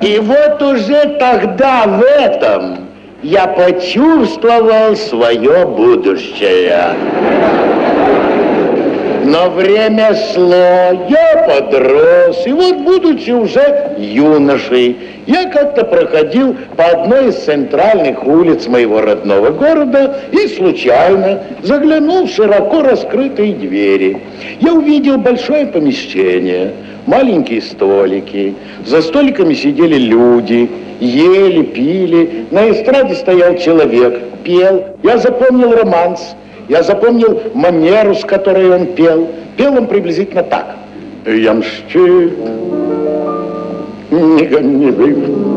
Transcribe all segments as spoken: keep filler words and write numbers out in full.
И вот уже тогда в этом я почувствовал свое будущее. Но время шло, я подрос, и вот, будучи уже юношей, я как-то проходил по одной из центральных улиц моего родного города и случайно заглянул в широко раскрытые двери. Я увидел большое помещение, маленькие столики, за столиками сидели люди, ели, пили, на эстраде стоял человек, пел. Я запомнил романс. Я запомнил манеру, с которой он пел. Пел он приблизительно так. Ямщик, не гони,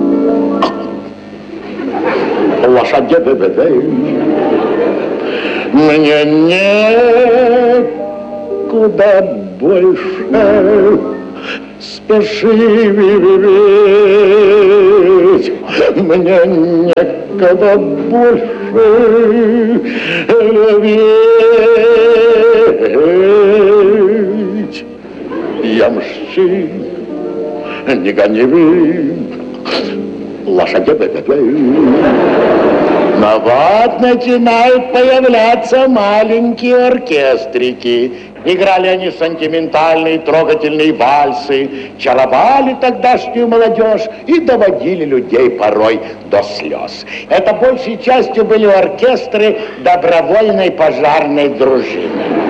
лошади бебедей, мне некуда больше спешить, мне некогда больше любить. Ямщик, не гони лошади бегают. Но вот начинают появляться маленькие оркестрики. Играли они сентиментальные, трогательные вальсы, чаровали тогдашнюю молодежь и доводили людей порой до слез. Это большей частью были оркестры добровольной пожарной дружины.